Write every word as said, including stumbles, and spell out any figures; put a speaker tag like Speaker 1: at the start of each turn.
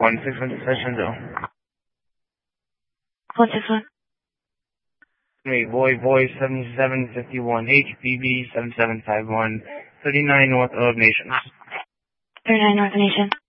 Speaker 1: one six one session zero.
Speaker 2: one six one.
Speaker 1: Wait, boy, boy, seventy-seven fifty-one, H B B seven seven five one, thirty-nine North of Nation.
Speaker 2: thirty-nine North Nation.